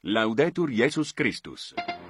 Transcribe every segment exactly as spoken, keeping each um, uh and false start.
Laudetur Jesus Christus.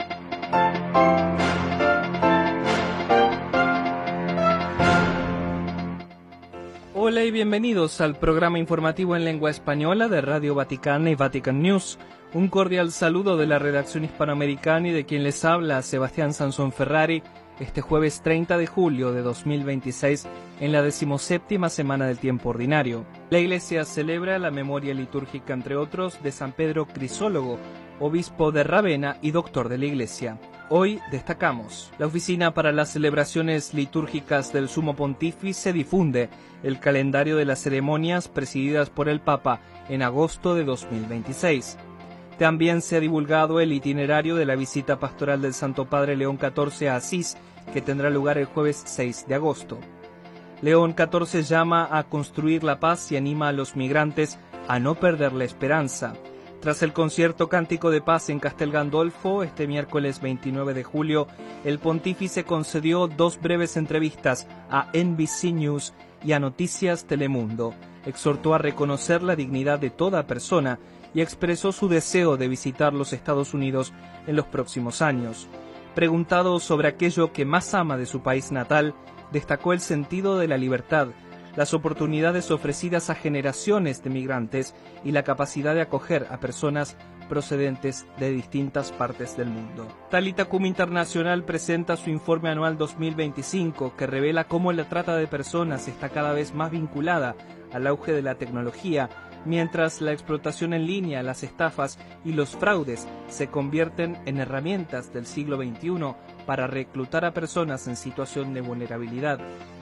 Hola y bienvenidos al programa informativo en lengua española de Radio Vaticana y Vatican News. Un cordial saludo de la redacción hispanoamericana y de quien les habla, Sebastián Sansón Ferrari, este jueves treinta de julio de dos mil veintiséis, en la decimoséptima semana del tiempo ordinario. La Iglesia celebra la memoria litúrgica, entre otros, de San Pedro Crisólogo, obispo de Rávena y doctor de la Iglesia. Hoy destacamos: la Oficina para las Celebraciones Litúrgicas del Sumo Pontífice difunde el calendario de las ceremonias presididas por el Papa en agosto de dos mil veintiséis. También se ha divulgado el itinerario de la visita pastoral del Santo Padre León catorce a Asís, que tendrá lugar el jueves seis de agosto. León catorce llama a construir la paz y anima a los migrantes a no perder la esperanza. Tras el concierto Cántico de Paz en Castel Gandolfo, este miércoles veintinueve de julio, el pontífice concedió dos breves entrevistas a N B C News y a Noticias Telemundo. Exhortó a reconocer la dignidad de toda persona y expresó su deseo de visitar los Estados Unidos en los próximos años. Preguntado sobre aquello que más ama de su país natal, destacó el sentido de la libertad, las oportunidades ofrecidas a generaciones de migrantes y la capacidad de acoger a personas procedentes de distintas partes del mundo. Talitha Kum Internacional presenta su informe anual dos mil veinticinco, que revela cómo la trata de personas está cada vez más vinculada al auge de la tecnología, mientras la explotación en línea, las estafas y los fraudes se convierten en herramientas del siglo veintiuno para reclutar a personas en situación de vulnerabilidad.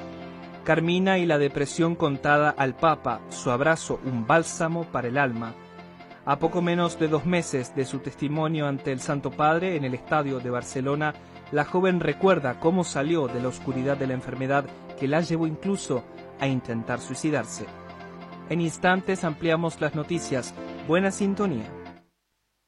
Carmina y la depresión contada al Papa, su abrazo un bálsamo para el alma. A poco menos de dos meses de su testimonio ante el Santo Padre en el estadio de Barcelona, la joven recuerda cómo salió de la oscuridad de la enfermedad que la llevó incluso a intentar suicidarse. En instantes ampliamos las noticias. Buena sintonía.